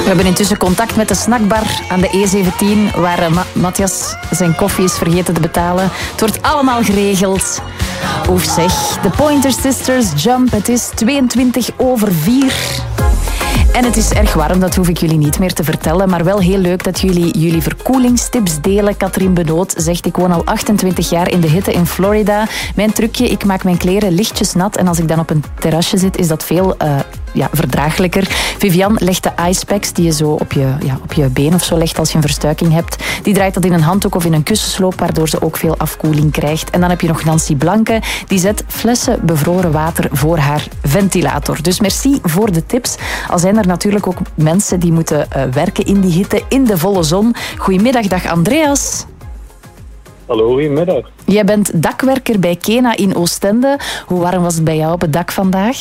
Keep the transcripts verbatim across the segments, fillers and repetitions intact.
hebben intussen contact met de snackbar aan de E zeventien, waar uh, Ma- Matthias zijn koffie is vergeten te betalen. Het wordt allemaal geregeld. Oef zeg, de Pointer Sisters Jump. Het is tweeëntwintig over vier. En het is erg warm, dat hoef ik jullie niet meer te vertellen. Maar wel heel leuk dat jullie jullie verkoelingstips delen. Katrien Benoot zegt, ik woon al achtentwintig jaar in de hitte in Florida. Mijn trucje, ik maak mijn kleren lichtjes nat. En als ik dan op een terrasje zit, is dat veel uh, ja, verdraaglijker. Vivian legt de icepacks die je zo op je, ja, op je been of zo legt als je een verstuiking hebt. Die draait dat in een handdoek of in een kussensloop, waardoor ze ook veel afkoeling krijgt. En dan heb je nog Nancy Blanke. Die zet flessen bevroren water voor haar ventilator. Dus merci voor de tips. Al zijn er natuurlijk ook mensen die moeten uh, werken in die hitte, in de volle zon. Goedemiddag, dag Andreas. Hallo, goedemiddag. Jij bent dakwerker bij Kena in Oostende. Hoe warm was het bij jou op het dak vandaag?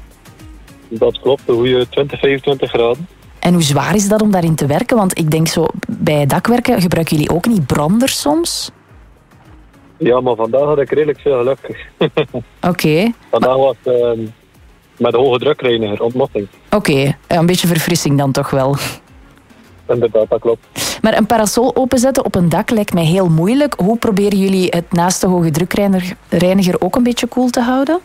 Dat klopt, een goede twintig, vijfentwintig graden. En hoe zwaar is dat om daarin te werken? Want ik denk zo, bij dakwerken gebruiken jullie ook niet branders soms? Ja, maar vandaag had ik redelijk veel geluk. Oké. Okay. Vandaag was het uh, met de hoge drukreiniger, ontmotting. Oké, okay. Een beetje verfrissing dan toch wel. Inderdaad, dat klopt. Maar een parasol openzetten op een dak lijkt mij heel moeilijk. Hoe proberen jullie het naast de hoge drukreiniger ook een beetje koel te houden?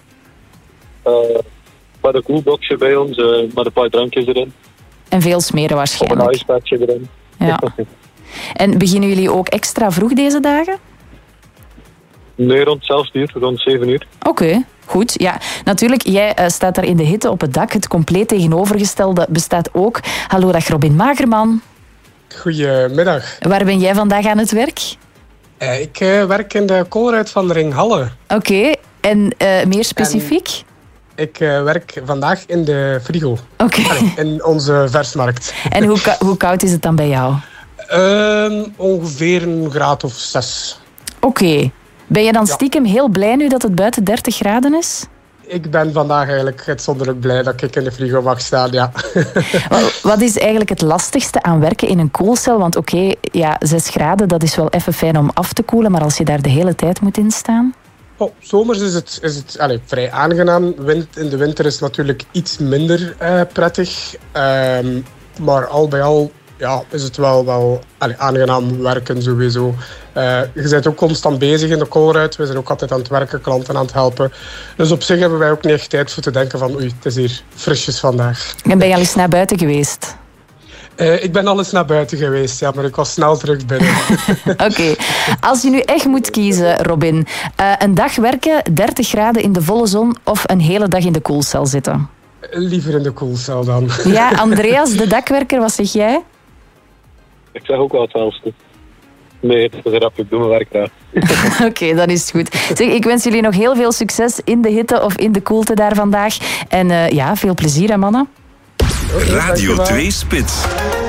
Uh, met een koelboxje bij ons, uh, met een paar drankjes erin. En veel smeren waarschijnlijk. Of een icepadje erin. Ja. En beginnen jullie ook extra vroeg deze dagen? Nee, rond zelfs uur, rond zeven uur. Oké, okay, goed. Ja, natuurlijk, jij uh, staat daar in de hitte op het dak. Het compleet tegenovergestelde bestaat ook. Hallo, dag Robin Magerman. Goedemiddag. Waar ben jij vandaag aan het werk? Uh, ik uh, werk in de koolruit van Ringhalle. Oké, okay. En uh, meer specifiek? En ik uh, werk vandaag in de frigo. Oké. Okay. In onze versmarkt. En hoe, hoe koud is het dan bij jou? Uh, ongeveer een graad of zes. Oké. Okay. Ben je dan stiekem ja. heel blij nu dat het buiten dertig graden is? Ik ben vandaag eigenlijk uitzonderlijk blij dat ik in de frigo mag staan, ja. Wat is eigenlijk het lastigste aan werken in een koelcel? Want oké, okay, ja, zes graden, dat is wel even fijn om af te koelen, maar als je daar de hele tijd moet in staan? Oh, zomers is het, is het allez, vrij aangenaam. Wind, in de winter is het natuurlijk iets minder uh, prettig. Um, maar al bij al ja, is het wel, wel allez, aangenaam werken sowieso. Uh, je bent ook constant bezig in de koolruit. We zijn ook altijd aan het werken, klanten aan het helpen. Dus op zich hebben wij ook niet echt tijd voor te denken van oei, het is hier frisjes vandaag. En ben je al eens naar buiten geweest? Uh, ik ben al eens naar buiten geweest, ja, maar ik was snel terug binnen. Oké. Okay. Als je nu echt moet kiezen, Robin. Uh, een dag werken, dertig graden in de volle zon of een hele dag in de koelcel zitten? Liever in de koelcel dan. Ja, Andreas, de dakwerker, wat zeg jij? Ik zeg ook wel hetzelfde. Nee, het is een grap, ik doe mijn werk daar. Oké, okay, dat is goed. Zeg, ik wens jullie nog heel veel succes in de hitte of in de koelte daar vandaag. En uh, ja, veel plezier hè, mannen. Radio twee Spits.